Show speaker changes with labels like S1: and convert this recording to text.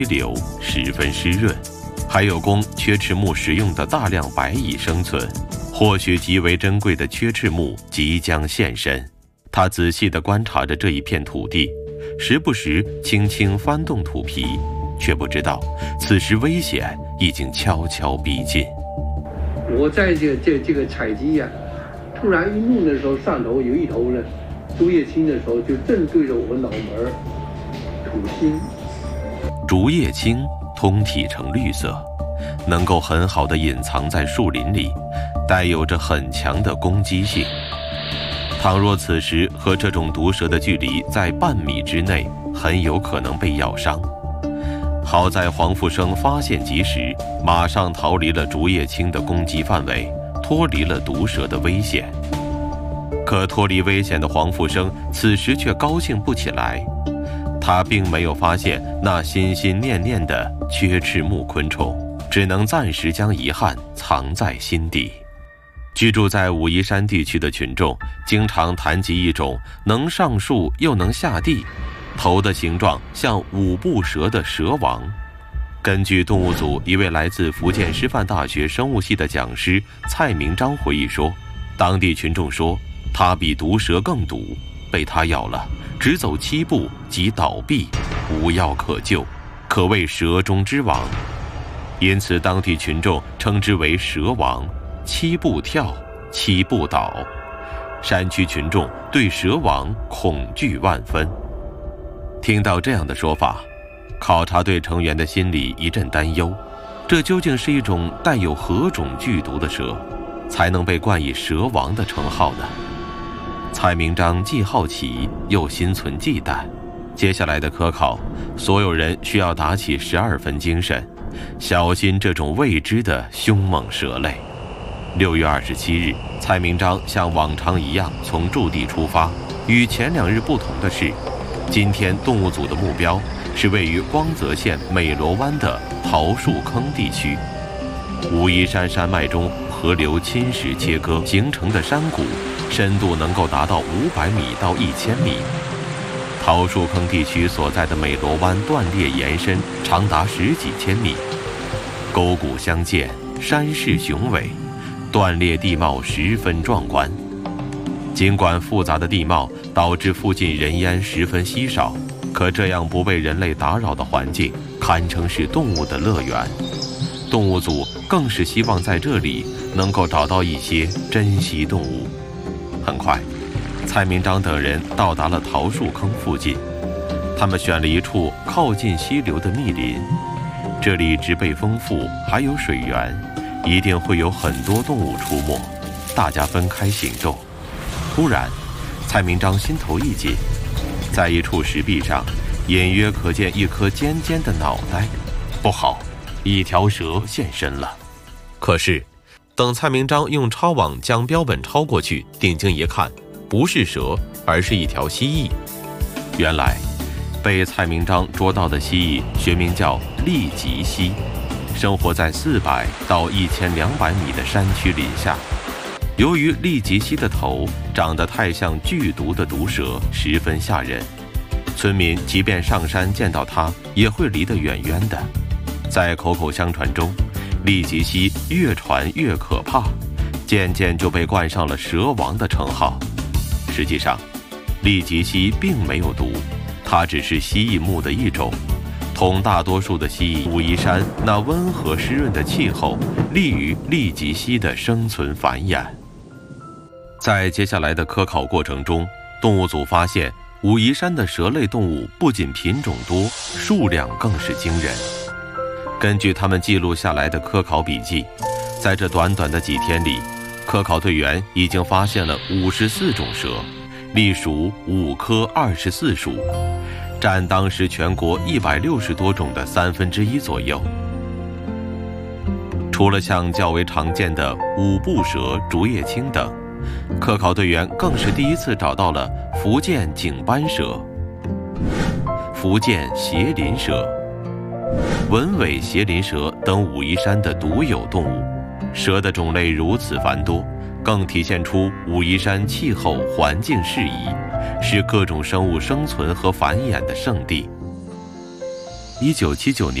S1: 流，十分湿润，还有供缺翅目食用的大量白蚁生存。或许极为珍贵的缺翅目即将现身。他仔细地观察着这一片土地，时不时轻轻翻动土皮，却不知道此时危险已经悄悄逼近。
S2: 我在这个采集呀，突然一弄的时候，上头有一头呢，竹叶青的时候就正对着我脑门吐心。
S1: 竹叶青通体呈绿色，能够很好地隐藏在树林里，带有着很强的攻击性。倘若此时和这种毒蛇的距离在半米之内，很有可能被咬伤。好在黄复生发现及时，马上逃离了竹叶青的攻击范围，脱离了毒蛇的危险。可脱离危险的黄复生此时却高兴不起来，他并没有发现那心心念念的缺翅目昆虫，只能暂时将遗憾藏在心底。居住在武夷山地区的群众经常谈及一种能上树又能下地，头的形状像五步蛇的蛇王。根据动物组一位来自福建师范大学生物系的讲师蔡明章回忆说，当地群众说它比毒蛇更毒，被它咬了只走7步即倒闭，无药可救，可谓蛇中之王。因此当地群众称之为蛇王，7步跳，7步倒。山区群众对蛇王恐惧万分。听到这样的说法，考察队成员的心里一阵担忧，这究竟是一种带有何种剧毒的蛇，才能被冠以蛇王的称号呢？蔡明章既好奇又心存忌惮。接下来的科考，所有人需要打起12分精神，小心这种未知的凶猛蛇类。6月27日，蔡明章像往常一样从驻地出发。与前2日不同的是，今天动物组的目标是位于光泽县美罗湾的桃树坑地区。武夷山山脉中河流侵蚀切割形成的山谷，深度能够达到500米到1000米。桃树坑地区所在的美罗湾断裂延伸长达10几千米，沟谷相间，山势雄伟，断裂地貌十分壮观。尽管复杂的地貌导致附近人烟十分稀少，可这样不被人类打扰的环境堪称是动物的乐园。动物组更是希望在这里能够找到一些珍稀动物。很快，蔡明章等人到达了桃树坑附近，他们选了一处靠近溪流的密林，这里植被丰富，还有水源，一定会有很多动物出没。大家分开行动。突然，蔡明章心头一紧，在一处石壁上隐约可见一颗尖尖的脑袋。不好，一条蛇现身了。可是等蔡明章用抄网将标本抄过去，定睛一看，不是蛇，而是一条蜥蜴。原来被蔡明章捉到的蜥蜴学名叫利吉蜥，生活在400到1200米的山区林下。由于利吉蜥的头长得太像剧毒的毒蛇，十分吓人，村民即便上山见到它也会离得远远的。在口口相传中，利吉蜥越传越可怕，渐渐就被冠上了蛇王的称号。实际上，利吉蜥并没有毒，它只是蜥蜴目的一种。同大多数的蜥蜴，武夷山那温和湿润的气候利于利吉蜥的生存繁衍。在接下来的科考过程中，动物组发现武夷山的蛇类动物不仅品种多，数量更是惊人。根据他们记录下来的科考笔记，在这短短的几天里，科考队员已经发现了54种蛇，隶属5科24属，占当时全国160多种的1/3左右。除了像较为常见的五步蛇、竹叶青等，科考队员更是第一次找到了福建井斑蛇、福建斜鳞蛇、文尾斜鳞蛇等武夷山的独有动物。蛇的种类如此繁多，更体现出武夷山气候环境适宜，是各种生物生存和繁衍的圣地。 1979年